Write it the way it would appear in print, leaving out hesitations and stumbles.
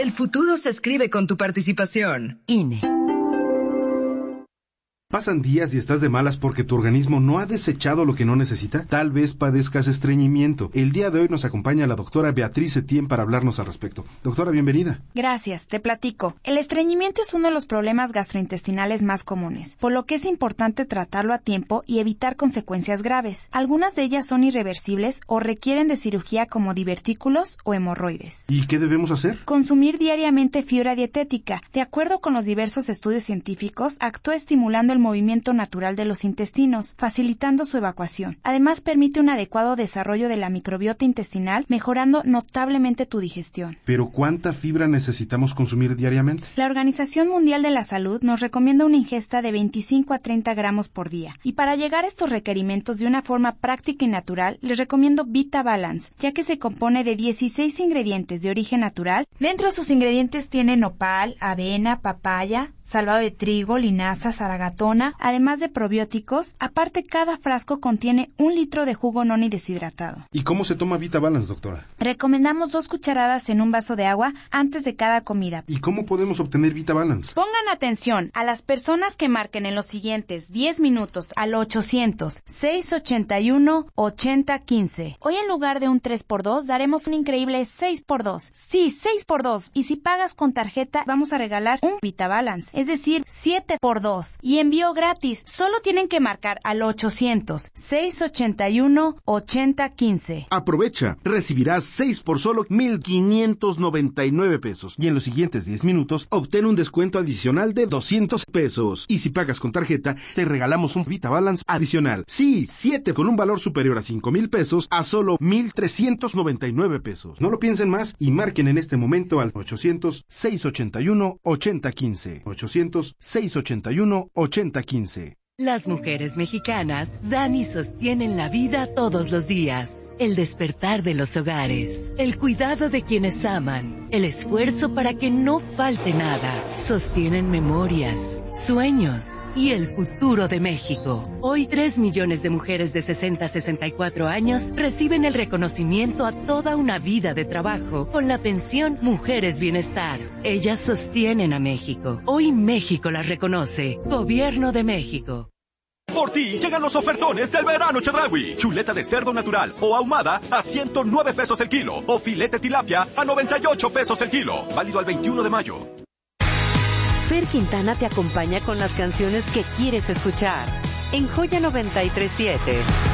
El futuro se escribe con tu participación. INE. ¿Pasan días y estás de malas porque tu organismo no ha desechado lo que no necesita? Tal vez padezcas estreñimiento. El día de hoy nos acompaña la doctora Beatriz Etienne para hablarnos al respecto. Doctora, bienvenida. Gracias, te platico. El estreñimiento es uno de los problemas gastrointestinales más comunes, por lo que es importante tratarlo a tiempo y evitar consecuencias graves. Algunas de ellas son irreversibles o requieren de cirugía como divertículos o hemorroides. ¿Y qué debemos hacer? Consumir diariamente fibra dietética. De acuerdo con los diversos estudios científicos, actúa estimulando el movimiento natural de los intestinos, facilitando su evacuación. Además, permite un adecuado desarrollo de la microbiota intestinal, mejorando notablemente tu digestión. ¿Pero cuánta fibra necesitamos consumir diariamente? La Organización Mundial de la Salud nos recomienda una ingesta de 25 a 30 gramos por día. Y para llegar a estos requerimientos de una forma práctica y natural, les recomiendo Vita Balance, ya que se compone de 16 ingredientes de origen natural. Dentro de sus ingredientes tiene nopal, avena, papaya, salvado de trigo, linaza, zaragatona, además de probióticos. Aparte, cada frasco contiene 1 litro de jugo noni deshidratado. ¿Y cómo se toma Vita Balance, doctora? Recomendamos 2 cucharadas en un vaso de agua antes de cada comida. ¿Y cómo podemos obtener Vita Balance? Pongan atención a las personas que marquen en los siguientes 10 minutos al 800-681-8015. Hoy en lugar de un 3x2 daremos un increíble 6x2. Sí, 6x2. Y si pagas con tarjeta vamos a regalar un Vita Balance, es decir, 7x2. Y envío gratis. Solo tienen que marcar al 800-681-8015. Aprovecha. Recibirás 6 por solo 1,599 pesos. Y en los siguientes 10 minutos, obtén un descuento adicional de 200 pesos. Y si pagas con tarjeta, te regalamos un Vita Balance adicional. Sí, 7 con un valor superior a 5,000 pesos a solo 1,399 pesos. No lo piensen más y marquen en este momento al 800-681-8015. 800-681-8015. Las mujeres mexicanas dan y sostienen la vida todos los días. El despertar de los hogares, el cuidado de quienes aman, el esfuerzo para que no falte nada. Sostienen memorias, sueños y el futuro de México. Hoy 3 millones de mujeres de 60 a 64 años reciben el reconocimiento a toda una vida de trabajo con la pensión Mujeres Bienestar. Ellas sostienen a México. Hoy México las reconoce. Gobierno de México. Por ti llegan los ofertones del verano Chedraui. Chuleta de cerdo natural o ahumada a 109 pesos el kilo. O filete tilapia a 98 pesos el kilo. Válido al 21 de mayo. Fer Quintana te acompaña con las canciones que quieres escuchar. En Joya 93.7.